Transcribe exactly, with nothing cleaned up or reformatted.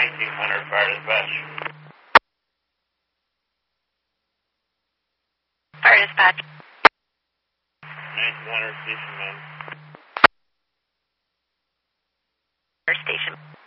nineteen hundred fire dispatch. Fire dispatch. nineteen hundred station man. Fire station.